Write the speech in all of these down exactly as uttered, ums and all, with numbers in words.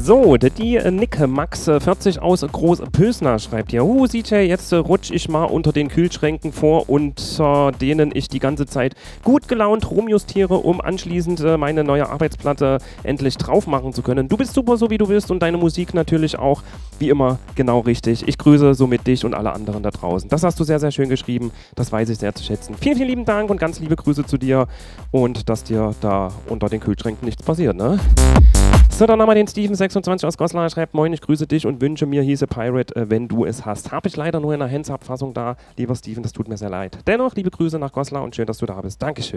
So, die äh, Nick Max äh, vierzig aus Großpösner schreibt hier: Huh, C J, jetzt äh, rutsch ich mal unter den Kühlschränken vor, unter denen ich die ganze Zeit gut gelaunt rumjustiere, um anschließend äh, meine neue Arbeitsplatte endlich drauf machen zu können. Du bist super, so wie du bist, und deine Musik natürlich auch, wie immer, genau richtig. Ich grüße somit dich und alle anderen da draußen. Das hast du sehr, sehr schön geschrieben. Das weiß ich sehr zu schätzen. Vielen, vielen lieben Dank und ganz liebe Grüße zu dir und dass dir da unter den Kühlschränken nichts passiert, ne? So, dann haben wir den Steven sechsundzwanzig aus Goslar, schreibt: Moin, ich grüße dich und wünsche mir, hieße Pirate, äh, wenn du es hast. Habe ich leider nur in der Hands-Up-Fassung da. Lieber Steven, das tut mir sehr leid. Dennoch, liebe Grüße nach Goslar und schön, dass du da bist. Dankeschön.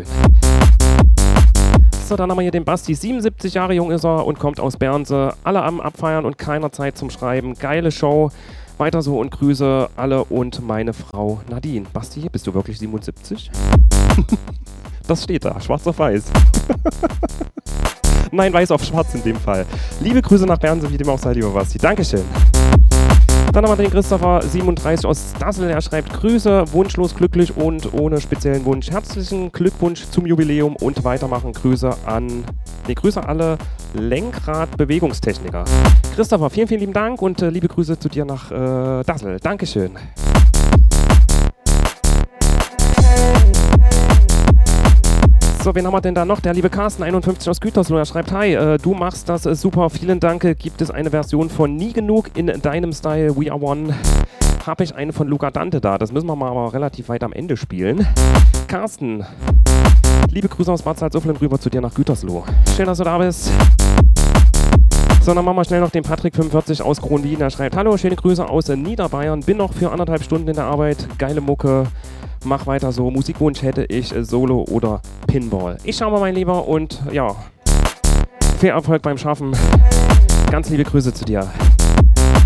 So, dann haben wir hier den Basti. siebenundsiebzig Jahre jung ist er und kommt aus Bernse. Alle am Abfeiern und keiner Zeit zum Schreiben. Geile Show. Weiter so und Grüße alle und meine Frau Nadine. Basti, bist du wirklich siebenundsiebzig? Das steht da, schwarz auf weiß. Nein, weiß auf schwarz in dem Fall. Liebe Grüße nach Bernse, wie dem auch sei, lieber Basti. Dankeschön. Dann haben wir den Christopher siebenunddreißig aus Dassel. Er schreibt: Grüße, wunschlos glücklich und ohne speziellen Wunsch. Herzlichen Glückwunsch zum Jubiläum und weitermachen. Grüße an, nee, Grüße alle Lenkrad-Bewegungstechniker. Christopher, vielen, vielen lieben Dank und äh, liebe Grüße zu dir nach äh, Dassel. Dankeschön. So, wen haben wir denn da noch? Der liebe Carsten einundfünfzig aus Gütersloh. Er schreibt: Hi, äh, du machst das äh, super, vielen Dank. Gibt es eine Version von Nie Genug in deinem Style, We Are One? Habe ich eine von Luca Dante da. Das müssen wir mal aber relativ weit am Ende spielen. Carsten, liebe Grüße aus Bad Salzuflen rüber zu dir nach Gütersloh. Schön, dass du da bist. So, dann machen wir schnell noch den Patrick fünfundvierzig aus Kronwien. Er schreibt: Hallo, schöne Grüße aus äh, Niederbayern. Bin noch für anderthalb Stunden in der Arbeit. Geile Mucke. Mach weiter so. Musikwunsch hätte ich äh, Solo oder Pinball. Ich schau mal, mein Lieber, und ja, viel Erfolg beim Schaffen. Ganz liebe Grüße zu dir.